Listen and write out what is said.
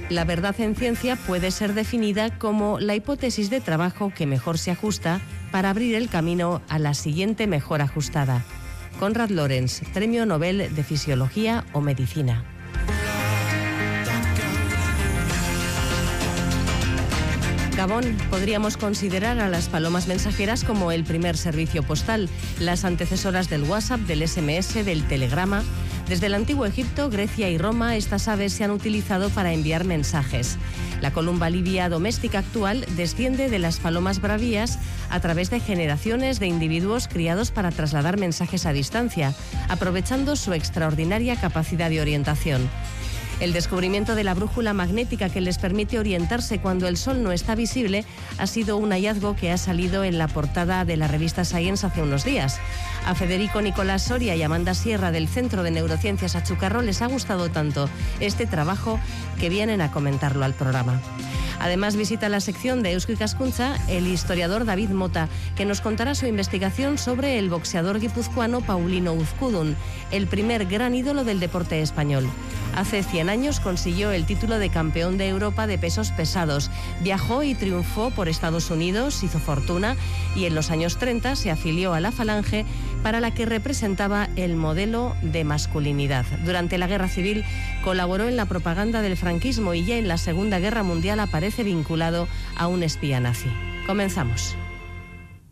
La verdad en ciencia puede ser definida como la hipótesis de trabajo que mejor se ajusta para abrir el camino a la siguiente mejor ajustada. Konrad Lorenz, Premio Nobel de Fisiología o Medicina. Gabón. Podríamos considerar a las palomas mensajeras como el primer servicio postal, las antecesoras del WhatsApp, del SMS, del telegrama. Desde el antiguo Egipto, Grecia y Roma, estas aves se han utilizado para enviar mensajes. La columba libia doméstica actual desciende de las palomas bravías a través de generaciones de individuos criados para trasladar mensajes a distancia, aprovechando su extraordinaria capacidad de orientación. El descubrimiento de la brújula magnética que les permite orientarse cuando el sol no está visible ha sido un hallazgo que ha salido en la portada de la revista Science hace unos días. A Federico Nicolás Soria y Amanda Sierra del Centro de Neurociencias Achucarro les ha gustado tanto este trabajo que vienen a comentarlo al programa. Además, visita la sección de Eusko Ikaskuntza el historiador David Mota, que nos contará su investigación sobre el boxeador guipuzcoano Paulino Uzkudun, el primer gran ídolo del deporte español. Hace 100 años consiguió el título de campeón de Europa de pesos pesados. Viajó y triunfó por Estados Unidos, hizo fortuna y en los años 30 se afilió a la Falange, para la que representaba el modelo de masculinidad. Durante la Guerra Civil colaboró en la propaganda del franquismo y ya en la Segunda Guerra Mundial aparece vinculado a un espía nazi. Comenzamos.